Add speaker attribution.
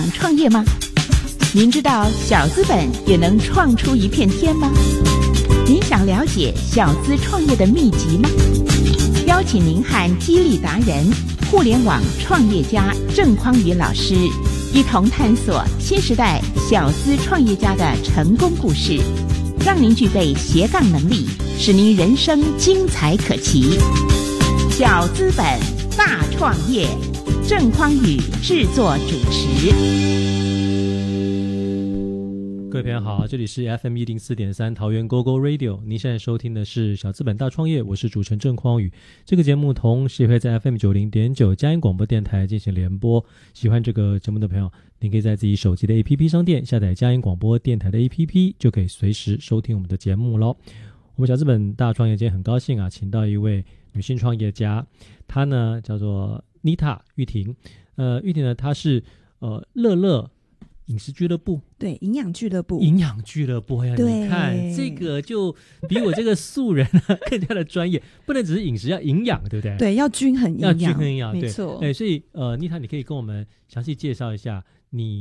Speaker 1: 想创业吗？您知道小资本也能创出一片天吗？您想了解小资创业的秘籍吗？邀请您和激励达人、互联网创业家郑匡宇老师一同探索新时代小资创业家的成功故事，让您具备斜杠能力，使您人生精彩可期。小资本大创业，郑匡宇制作主持。
Speaker 2: 各位朋友好，这里是 FM104.3 桃园 GoGo Radio， 您现在收听的是小资本大创业，我是主持人郑匡宇。这个节目同时也会在 FM90.9 佳音广播电台进行联播。喜欢这个节目的朋友，您可以在自己手机的 APP 商店下载佳音广播电台的 APP， 就可以随时收听我们的节目咯。我们小资本大创业今天很高兴啊，请到一位女性创业家，她呢叫做妮塔玉婷。玉婷呢，她是乐乐饮食俱乐部，
Speaker 3: 对，营养俱乐部，
Speaker 2: 营养俱乐部呀，你看这个就比我这个素人更加的专业，不能只是饮食，要营养，对不对？
Speaker 3: 对，要均衡营养，
Speaker 2: 要均衡营养，
Speaker 3: 没错。
Speaker 2: 对，所以妮塔，你可以跟我们详细介绍一下你